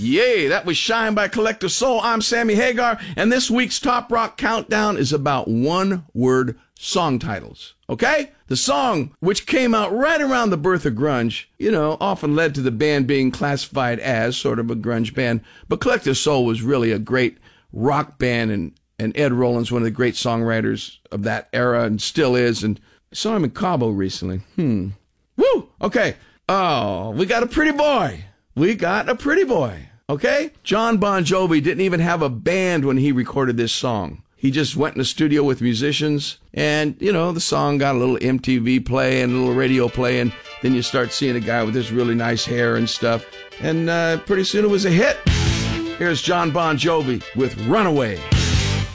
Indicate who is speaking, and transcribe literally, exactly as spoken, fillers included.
Speaker 1: Yay, that was Shine by Collective Soul. I'm Sammy Hagar, and this week's Top Rock Countdown is about one-word song titles, okay? The song, which came out right around the birth of grunge, you know, often led to the band being classified as sort of a grunge band, but Collective Soul was really a great rock band, and, and Ed Rollins, one of the great songwriters of that era, and still is, and I saw him in Cabo recently. Hmm. Woo! Okay. Oh, we got a pretty boy. We got a pretty boy, okay? John Bon Jovi didn't even have a band when he recorded this song. He just went in the studio with musicians, and, you know, the song got a little M T V play and a little radio play, and then you start seeing a guy with this really nice hair and stuff, and uh, pretty soon it was a hit. Here's John Bon Jovi with Runaway.